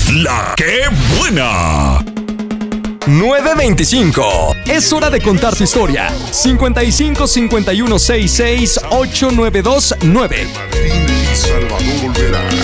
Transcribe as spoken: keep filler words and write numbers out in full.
La que buena. nueve veinticinco. Es hora de contar tu historia. cincuenta y cinco cincuenta y uno sesenta y seis ocho nueve dos nueve. Martín y Salvador volverán.